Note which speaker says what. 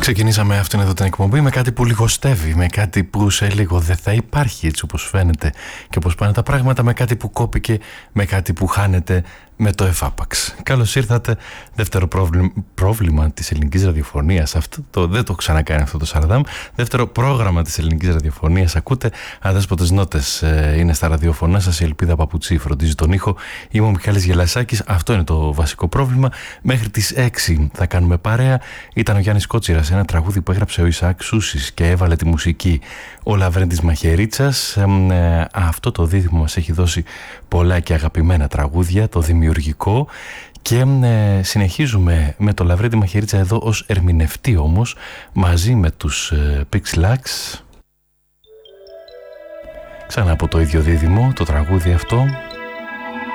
Speaker 1: Ξεκινήσαμε αυτήν εδώ την εκπομπή με κάτι που λιγοστεύει, με κάτι που σε λίγο δεν θα υπάρχει έτσι όπως φαίνεται και όπως πάνε τα πράγματα, με κάτι που κόπηκε, με κάτι που χάνεται με το εφάπαξ. Καλώς ήρθατε, δεύτερο πρόβλημα της ελληνικής ραδιοφωνίας. Δεν το ξανακάνει αυτό το Σαρδάμ. Δεύτερο πρόγραμμα της ελληνικής ραδιοφωνίας. Ακούτε Αδέσποτες Νότες. Είναι στα ραδιοφωνά σας η Ελπίδα Παπουτσί, φροντίζει τον ήχο. Είμαι ο Μιχάλης Γελασάκης. Αυτό είναι το βασικό πρόβλημα. Μέχρι τις 6 θα κάνουμε παρέα. Ήταν ο Γιάννης Κότσιρας, ένα τραγούδι που έγραψε ο Ισαάκ Σούσης και έβαλε τη μουσική ο Λαβρέντης Μαχαιρίτσας. Αυτό το δίδυμο μας έχει δώσει πολλά και αγαπημένα τραγούδια, το δημιουργικό, και συνεχίζουμε με το Λαβρέντη Μαχαιρίτσα εδώ ως ερμηνευτή όμως, μαζί με τους Pixlax. Ξανά από το ίδιο δίδυμο το τραγούδι αυτό.